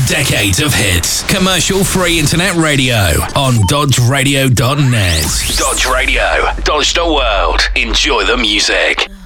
decades of hits. Commercial-free internet radio on dodgeradio.net. Dodge Radio. Dodge the world. Enjoy the music.